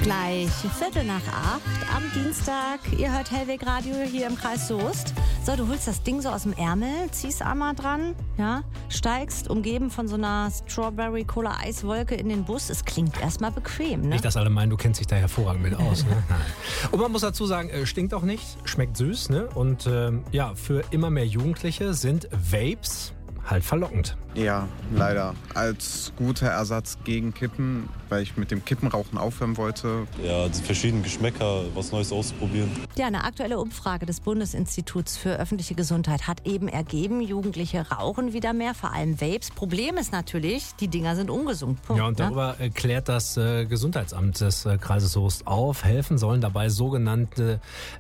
Gleich 7:45 am Dienstag. Ihr hört Hellweg Radio hier im Kreis Soest. So, du holst das Ding so aus dem Ärmel, ziehst einmal dran, ja, steigst umgeben von so einer Strawberry-Cola-Eiswolke in den Bus. Es klingt erstmal bequem, ne? Nicht, dass alle meinen, du kennst dich da hervorragend mit aus. Ne? Nein. Und man muss dazu sagen, stinkt auch nicht, schmeckt süß. Ne? Und ja, für immer mehr Jugendliche sind Vapes halt verlockend. Ja, leider. Als guter Ersatz gegen Kippen, weil ich mit dem Kippenrauchen aufhören wollte. Ja, die verschiedenen Geschmäcker, was Neues ausprobieren. Ja, eine aktuelle Umfrage des Bundesinstituts für öffentliche Gesundheit hat eben ergeben, Jugendliche rauchen wieder mehr, vor allem Vapes. Problem ist natürlich, die Dinger sind ungesund. Punkt, ja, und darüber klärt das Gesundheitsamt des Kreises Soest auf. Helfen sollen dabei sogenannte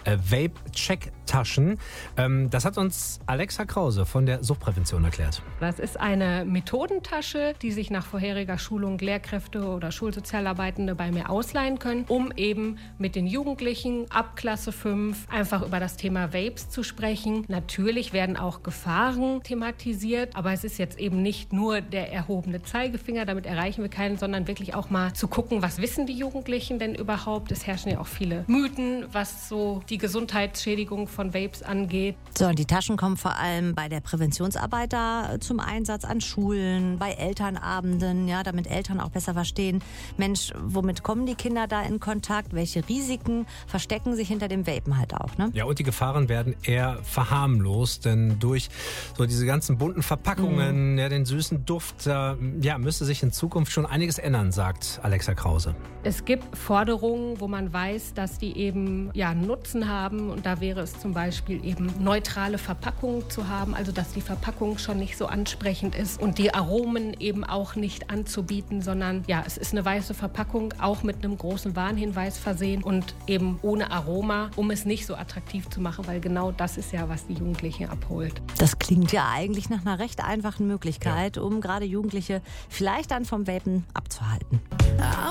Vape-Check-Taschen. Das hat uns Alexa Krause von der Suchtprävention erklärt. Das ist eine Methodentasche, die sich nach vorheriger Schulung Lehrkräfte oder Schulsozialarbeitende bei mir ausleihen können, um eben mit den Jugendlichen ab Klasse 5 einfach über das Thema Vapes zu sprechen. Natürlich werden auch Gefahren thematisiert, aber es ist jetzt eben nicht nur der erhobene Zeigefinger, damit erreichen wir keinen, sondern wirklich auch mal zu gucken, was wissen die Jugendlichen denn überhaupt? Es herrschen ja auch viele Mythen, was so die Gesundheitsschädigung von Vapes angeht. So, und die Taschen kommen vor allem bei der Präventionsarbeit da zum Einsatz, an Schulen, bei Elternabenden, ja, damit Eltern auch besser verstehen, Mensch, womit kommen die Kinder da in Kontakt? Welche Risiken verstecken sich hinter dem Vapen halt auch, ne? Ja, und die Gefahren werden eher verharmlost, denn durch so diese ganzen bunten Verpackungen, ja, den süßen Duft, ja, müsste sich in Zukunft schon einiges ändern, sagt Alexa Krause. Es gibt Forderungen, wo man weiß, dass die eben einen Nutzen haben, und da wäre es zum Beispiel eben neutrale Verpackungen zu haben, also dass die Verpackung schon nicht so ansprechend ist und die Aromen eben auch nicht anzubieten, sondern es ist eine weiße Verpackung, auch mit einem großen Warnhinweis versehen und eben ohne Aroma, um es nicht so attraktiv zu machen, weil genau das ist ja, was die Jugendlichen abholt. Das klingt ja eigentlich nach einer recht einfachen Möglichkeit, um gerade Jugendliche vielleicht dann vom Vapen abzuhalten.